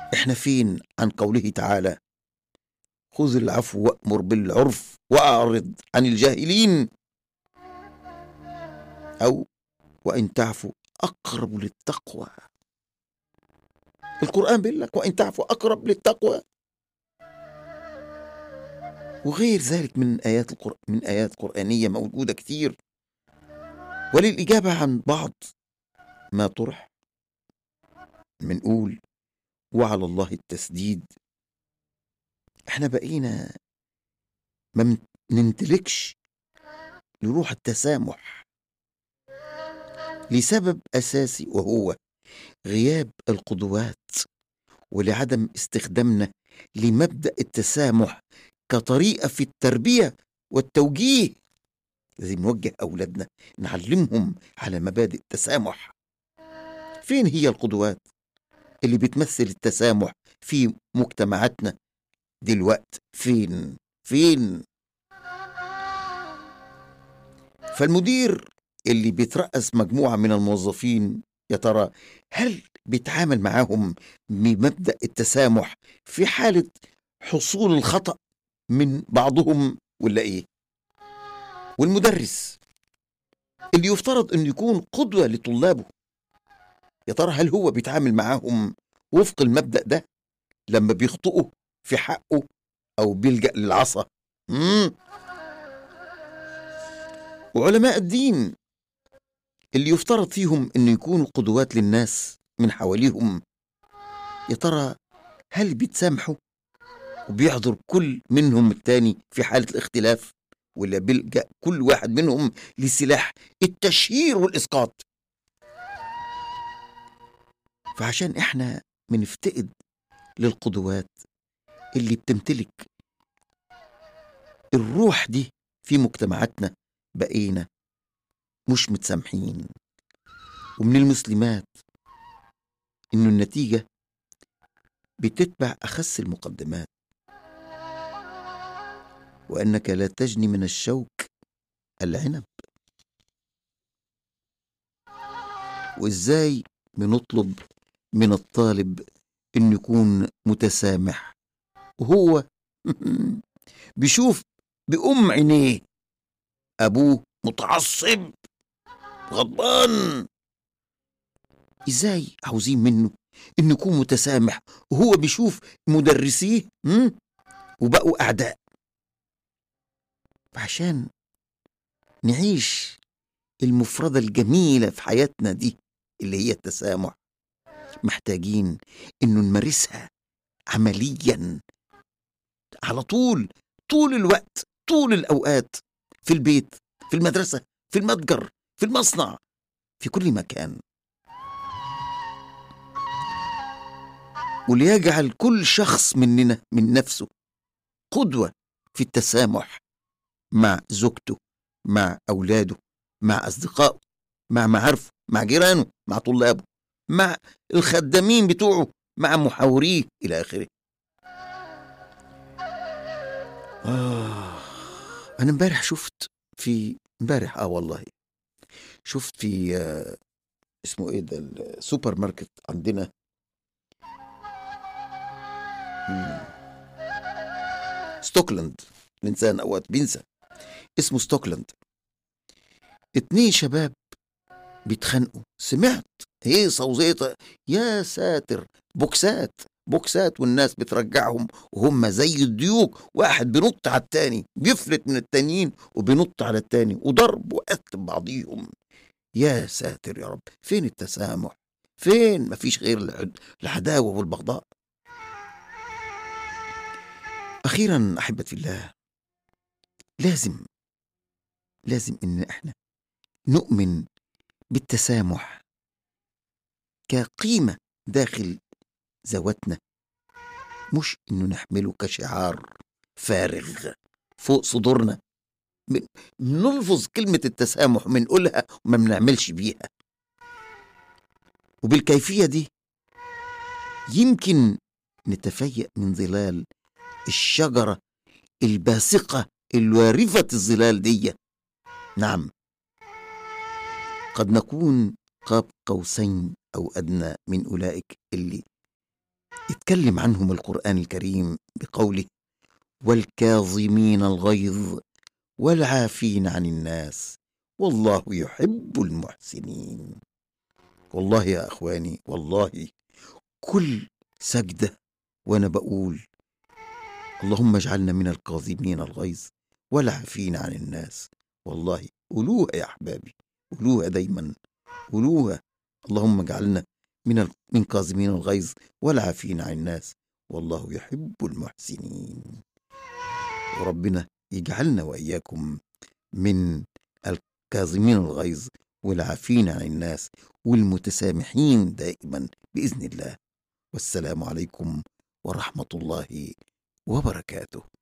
احنا فين عن قوله تعالى: خذ العفو وأمر بالعرف وأعرض عن الجاهلين، أو وإن تعفو أقرب للتقوى. القرآن بيقول لك وإن تعفو أقرب للتقوى، وغير ذلك من آيات قرآنية موجودة كتير. وللإجابة عن بعض ما طرح منقول: وعلى الله التسديد. احنا بقينا ما نمتلكش لروح التسامح لسبب أساسي، وهو غياب القدوات، ولعدم استخدامنا لمبدأ التسامح كطريقة في التربية والتوجيه. لازم نوجه أولادنا، نعلمهم على مبادئ التسامح. فين هي القدوات اللي بتمثل التسامح في مجتمعاتنا دلوقتي؟ فين؟ فالمدير اللي بيترأس مجموعة من الموظفين، يا ترى هل بيتعامل معاهم بمبدأ التسامح في حالة حصول الخطأ من بعضهم ولا ايه؟ والمدرس اللي يفترض انه يكون قدوة لطلابه، يا ترى هل هو بيتعامل معاهم وفق المبدأ ده لما بيخطئوا في حقه او بيلجأ للعصا؟ وعلماء الدين اللي يفترض فيهم انه يكونوا قدوات للناس من حواليهم، يا ترى هل بيتسامحوا وبيحضر كل منهم التاني في حالة الاختلاف، ولا بيلجأ كل واحد منهم لسلاح التشهير والإسقاط؟ فعشان احنا بنفتقد للقدوات اللي بتمتلك الروح دي في مجتمعاتنا، بقينا مش متسامحين. ومن المسلمات إنه النتيجة بتتبع أخس المقدمات، وأنك لا تجني من الشوك العنب. وإزاي بنطلب من الطالب إنه يكون متسامح وهو بيشوف بأم عينيه أبوه متعصب غضبان؟ إزاي عاوزين منه إنه يكون متسامح وهو بيشوف مدرسيه وبقوا أعداء؟ عشان نعيش المفردة الجميلة في حياتنا دي اللي هي التسامح، محتاجين إنه نمارسها عمليا على طول الوقت، طول الأوقات، في البيت، في المدرسة، في المتجر، في المصنع، في كل مكان. وليجعل كل شخص مننا من نفسه قدوة في التسامح مع زوجته، مع أولاده، مع أصدقائه، مع معارفه، مع جيرانه، مع طلابه، مع الخدامين بتوعه، مع محاوريه إلى آخره. أنا امبارح شفت والله شفت في اسمه إيه ده، السوبر ماركت عندنا، ستوكلاند. الإنسان أوقات بينسى اسمه ستوكلاند. 2 شباب بيتخانقوا، سمعت هيصة وزيطة، يا ساتر، بوكسات والناس بترجعهم وهم زي الديوك، واحد بينط على التاني، بيفلت من التانيين وبينط على التاني، وضرب وقتل بعضيهم. يا ساتر يا رب، فين التسامح؟ فين؟ مفيش غير العداوة والبغضاء. أخيرا أحبتي الله، لازم إن احنا نؤمن بالتسامح كقيمة داخل ذواتنا، مش إنه نحمله كشعار فارغ فوق صدورنا. نلفظ كلمة التسامح ومنقولها وما بنعملش بيها. وبالكيفية دي يمكن نتفيأ من ظلال الشجرة الباسقة الوارفة الظلال دي. نعم، قد نكون قاب قوسين أو أدنى من أولئك اللي اتكلم عنهم القرآن الكريم بقوله: والكاظمين الغيظ والعافين عن الناس والله يحب المحسنين. والله يا أخواني، والله كل سجدة وأنا بقول اللهم اجعلنا من الكاظمين الغيظ والعافين عن الناس، والله قولوها يا أحبابي، قولوها دايما، قولوها: اللهم اجعلنا من كاظمين الغيظ والعافين عن الناس والله يحب المحسنين. وربنا يجعلنا وإياكم من الكاظمين الغيظ والعافين عن الناس والمتسامحين دائما بإذن الله. والسلام عليكم ورحمة الله وبركاته.